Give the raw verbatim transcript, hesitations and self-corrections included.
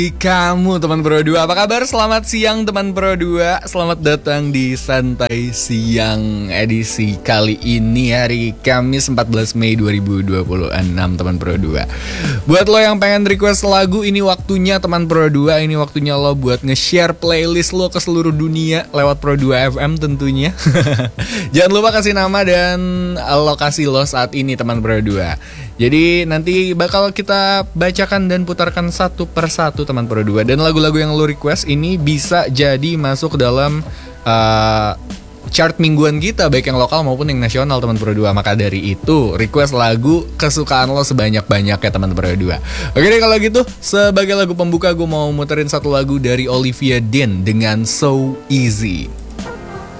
Kamu teman Pro dua, apa kabar? Selamat siang teman Pro dua. Selamat datang di Santai Siang edisi kali ini, hari Kamis empat belas Mei dua ribu dua puluh enam teman Pro dua. Buat lo yang pengen request lagu, ini waktunya teman Pro dua. Ini waktunya lo buat nge-share playlist lo ke seluruh dunia lewat Pro dua F M tentunya. Jangan lupa kasih nama dan lokasi lo saat ini teman Pro dua. Jadi nanti bakal kita bacakan dan putarkan satu per satu teman Pro dua. Dan lagu-lagu yang lo request ini bisa jadi masuk ke dalam uh, chart mingguan kita, baik yang lokal maupun yang nasional teman Pro dua. Maka dari itu request lagu kesukaan lo sebanyak-banyaknya teman Pro dua. Oke deh, kalau gitu sebagai lagu pembuka gue mau muterin satu lagu dari Olivia Dean dengan So Easy.